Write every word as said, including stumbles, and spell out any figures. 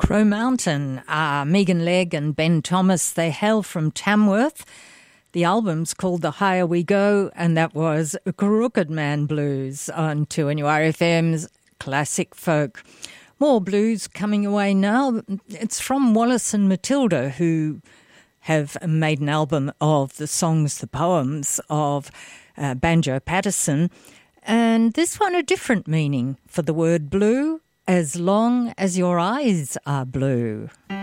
Crow Mountain, uh, Megan Legg and Ben Thomas, they hail from Tamworth. The album's called The Higher We Go, and that was Crooked Man Blues on two N U R F M's Classic Folk. More blues coming away now. It's from Wallace and Matilda, who have made an album of the songs, the poems of uh, Banjo Patterson. And this one a different meaning for the word blue, as long as your eyes are blue.